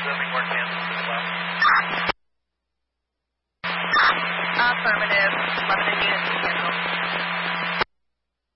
moving more Kansas as well. Affirmative. 11 units to cancel.